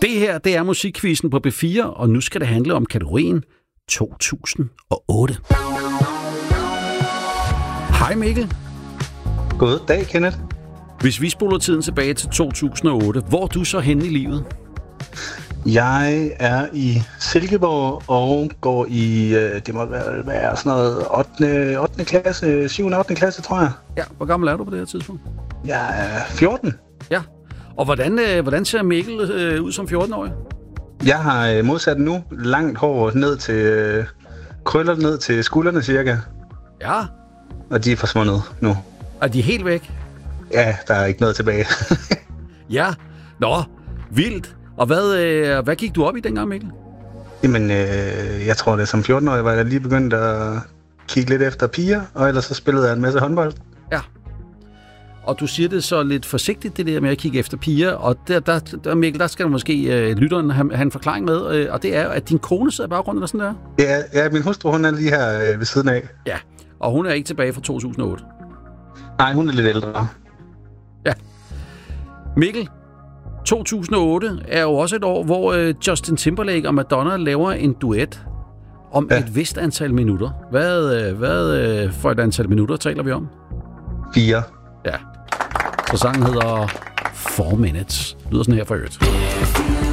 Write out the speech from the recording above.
Det her, det er musikquizzen på B4, og nu skal det handle om kategorien 2008. Hej Mikkel. God dag, Kenneth. Hvis vi spoler tiden tilbage til 2008, hvor er du så henne i livet? Jeg er i Silkeborg og går i, det må være sådan noget 8. klasse, 7. og 8. klasse, tror jeg. Ja, hvor gammel er du på det her tidspunkt? Jeg er 14. Ja, og hvordan ser Mikkel ud som 14-årig? Jeg har modsat nu langt hår ned til krøller ned til skuldrene cirka. Ja. Og de er forsvundet nu. Er de helt væk? Ja, der er ikke noget tilbage. Ja, nå, vildt. Og hvad gik du op i dengang, Mikkel? Jamen, jeg tror det som 14-årig var jeg lige begyndt at kigge lidt efter piger, og ellers så spillede jeg en masse håndbold. Ja. Og du siger det så lidt forsigtigt, det der med at kigge efter piger, og der Mikkel, der skal du måske lytteren have en forklaring med, og det er, at din kone sidder i baggrunden eller sådan der? Ja, min hustru, hun er lige her ved siden af. Ja, og hun er ikke tilbage fra 2008? Nej, hun er lidt ældre. Ja. Mikkel, 2008 er jo også et år, hvor Justin Timberlake og Madonna laver en duet om et vist antal minutter. Hvad for et antal minutter taler vi om? 4. Ja. Så sangen hedder 4 Minutes. Lyder sådan her for øvrigt.